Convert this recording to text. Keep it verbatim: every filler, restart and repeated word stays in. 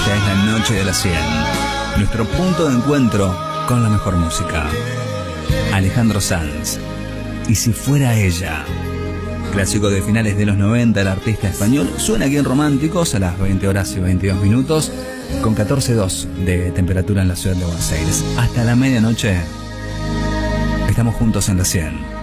Esta es la noche de las cien. Nuestro punto de encuentro con la mejor música. Alejandro Sanz. Y si fuera ella. Clásico de finales de los noventa, el artista español suena aquí en Románticos a las veinte horas y veintidós minutos, con catorce coma dos de temperatura en la ciudad de Buenos Aires. Hasta la medianoche estamos juntos en la cien.